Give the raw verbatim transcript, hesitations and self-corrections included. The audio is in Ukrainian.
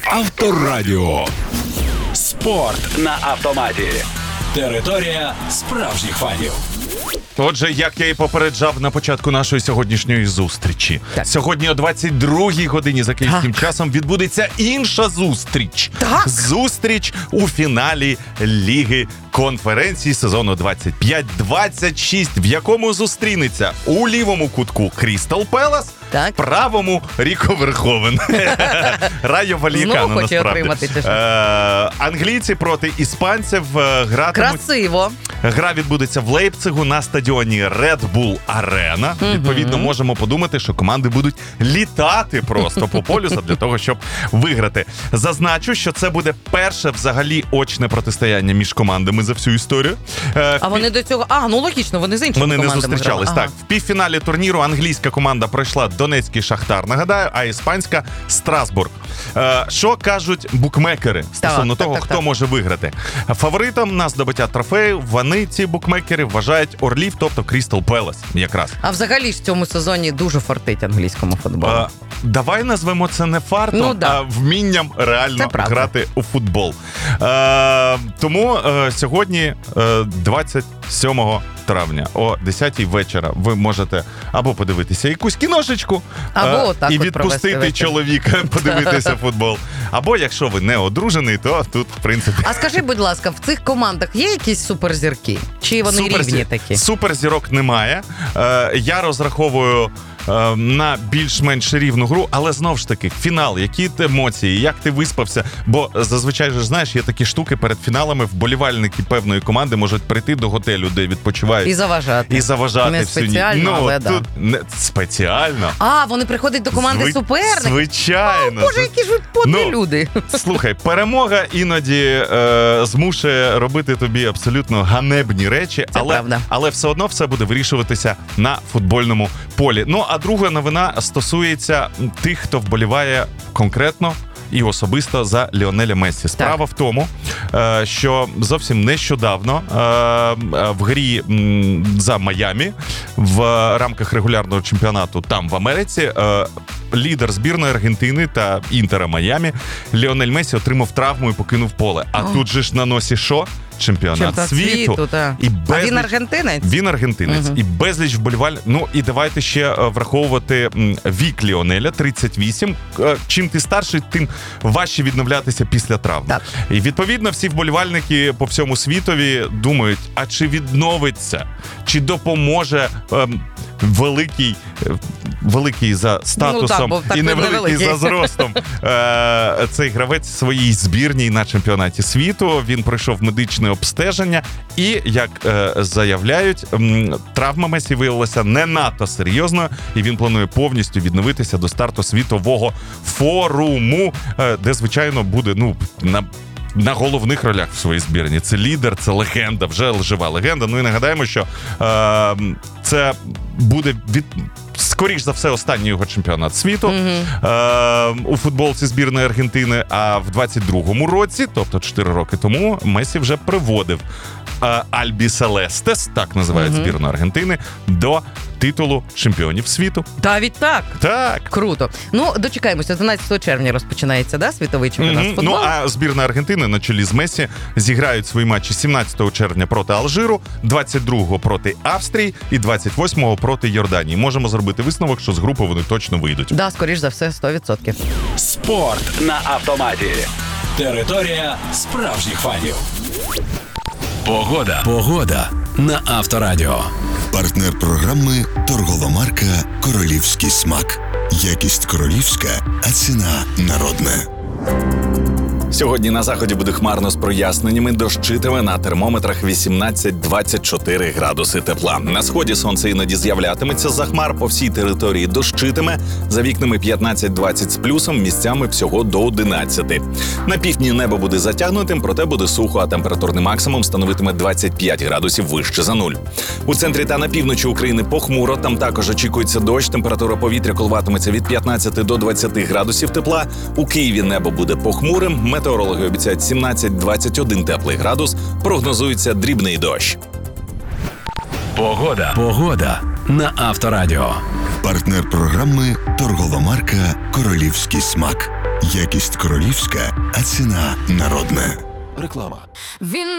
Авторадіо. Спорт на автоматі. Територія справжніх фанів. Отже, як я і попереджав на початку нашої сьогоднішньої зустрічі. Так. Сьогодні о двадцять другій годині за київським так. часом відбудеться інша зустріч. Так. Зустріч у фіналі Ліги конференції сезону двадцять п'ять двадцять шість, в якому зустрінеться у лівому кутку Крістал Пелас, в правому Ріко Верховен. Райо Вальєкано, насправді. Е, англійці проти іспанців гратимуть. Красиво. Гра відбудеться в Лейпцигу на стадіоні Red Bull Arena. Mm-hmm. Відповідно, можемо подумати, що команди будуть літати просто по полю для того, щоб виграти. Зазначу, що це буде перше взагалі очне протистояння між командами за всю історію. А в... вони до цього... А, ну логічно, вони з іншими вони командами не зустрічались. Ага. Так, в півфіналі турніру англійська команда пройшла Донецький Шахтар, нагадаю, а іспанська Страсбург. Е, що кажуть букмекери стосовно так, того, так, хто так. може виграти? Фаворитом на здобуття трофею вони, ці букмекери, вважають орлів, тобто Крістал Пелас якраз. А взагалі ж в цьому сезоні дуже фартить англійському футболу. Е, давай назвемо це не фартом, ну, да. а вмінням реально грати у футбол. Е, тому е, сьогодні е, двадцять сьомого травня о десятій вечора ви можете або подивитися якусь кіношечку, або е, і відпустити чоловіка подивитися футбол. Або, якщо ви не одружений, то тут, в принципі... А скажи, будь ласка, в цих командах є якісь суперзірки? Чи вони Суперзір... рівні такі? Суперзірок немає. Е, я розраховую е, на більш-менш рівну гру, але знов ж таки, фінал, які емоції, як ти виспався, бо зазвичай же, знаєш, є такі штуки перед фіналами, вболівальники певної команди можуть прийти до готелю, де відпочивають. І заважати. І заважати не всю ніч. спеціально, Ну, але тут да. не спеціально. А, вони приходять до команди Зви... суперник? Звичайно. О, Боже, які ж ви подлі ну, люди. Слухай, перемога іноді е, змушує робити тобі абсолютно ганебні речі, це але, правда. але все одно все буде вирішуватися на футбольному полі. Ну, а друга новина стосується тих, хто вболіває конкретно і особисто за Ліонеля Мессі. Справа так. в тому, що зовсім нещодавно в грі за Майамі в рамках регулярного чемпіонату там в Америці лідер збірної Аргентини та Інтера Майамі Ліонель Мессі отримав травму і покинув поле. А О. тут же ж на носі що? Чемпіонат, Чемпіонат світу. світу Та. І безліч... А він аргентинець? Він аргентинець. Угу. І безліч вболівальників. Ну, і давайте ще враховувати вік Ліонеля, тридцять вісім. Чим ти старший, тим важче відновлятися після травми. Так. І, відповідно, всі вболівальники по всьому світові думають, а чи відновиться, чи допоможе ем, великий, великий за статусом ну, так, і невеликий за зростом е, цей гравець своїй збірній на чемпіонаті світу. Він пройшов медичне обстеження і, як е, заявляють, м, травма Месі виявилася не надто серйозною, і він планує повністю відновитися до старту світового форуму, е, де, звичайно, буде, ну, на на головних ролях в своїй збірні. Це лідер, це легенда, вже жива легенда. Ну і нагадаємо, що е, це буде від... скоріш за все, останній його чемпіонат світу mm-hmm. е, у футболці збірної Аргентини, а в двадцять другому році, тобто чотири роки тому, Месі вже приводив е, Альбі Селестес, так називають mm-hmm. збірну Аргентини, до титулу чемпіонів світу. Навіть так? Так. Круто. Ну, дочекаємося, одинадцятого червня розпочинається, да, світовий чемпіонат mm-hmm. футболу? Ну, а збірна Аргентини на чолі з Месі зіграють свої матчі сімнадцятого червня проти Алжиру, двадцять другого проти Австрії і двадцять восьмого проти Йорданії. Можемо зробити висновок, що з групи вони точно вийдуть. Да, скоріш за все, сто відсотків. Спорт на автоматі. Територія справжніх фанів. Погода. Погода на Авторадіо. Партнер програми торгова марка «Королівський смак». Якість королівська, а ціна народна. Сьогодні на заході буде хмарно з проясненнями, дощитиме, на термометрах вісімнадцять-двадцять чотири градуси тепла. На сході сонце іноді з'являтиметься за хмар, по всій території дощитиме, за вікнами п'ятнадцять-двадцять з плюсом, місцями всього до одинадцяти. На півдні небо буде затягнутим, проте буде сухо, а температурний максимум становитиме двадцять п'ять градусів вище за нуль. У центрі та на півночі України похмуро, там також очікується дощ, температура повітря коливатиметься від п'ятнадцяти до двадцяти градусів тепла. У Києві небо буде похмурим, метеорологи обіцяють сімнадцять-двадцять один теплий градус, прогнозується дрібний дощ. Погода. Погода на Авторадіо. Партнер програми торгова марка «Королівський смак». Якість королівська, а ціна народна. Реклама. Він